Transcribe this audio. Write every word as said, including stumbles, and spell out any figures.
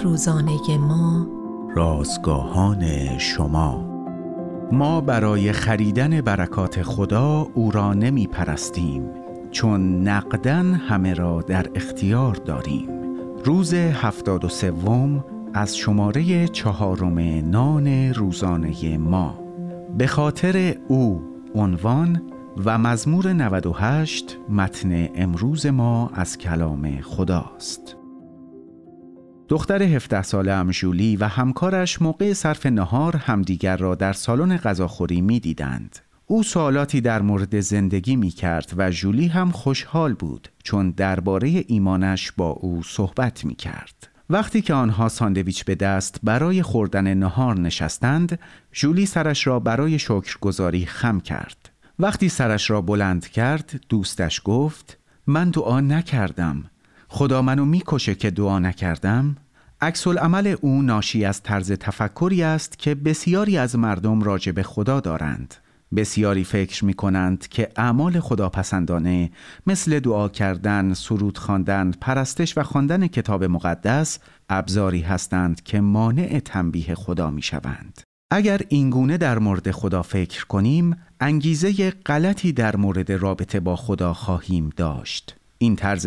روزانه ما، رازگاهان شما. ما برای خریدن برکات خدا او را نمی پرستیم، چون نقدن همه را در اختیار داریم. روز هفتاد و سوم از شماره چهارم نان روزانه ما. به خاطر او عنوان و مزمور نود و هشت متن امروز ما از کلام خداست. دختر هفده ساله ام ژولی و همکارش موقع صرف نهار همدیگر را در سالن غذاخوری می دیدند. او سوالاتی در مورد زندگی می کرد و ژولی هم خوشحال بود، چون درباره ایمانش با او صحبت می کرد. وقتی که آنها ساندویچ به دست برای خوردن نهار نشستند، ژولی سرش را برای شکرگزاری خم کرد. وقتی سرش را بلند کرد، دوستش گفت: من دعا نکردم. خدا منو میکشه که دعا نکردم؟ عکس العمل او ناشی از طرز تفکری است که بسیاری از مردم راجع به خدا دارند. بسیاری فکر می کنند که اعمال خداپسندانه مثل دعا کردن، سرود خواندن، پرستش و خواندن کتاب مقدس ابزاری هستند که مانع تنبیه خدا می شوند. اگر اینگونه در مورد خدا فکر کنیم، انگیزه غلطی در مورد رابطه با خدا خواهیم داشت. این طرز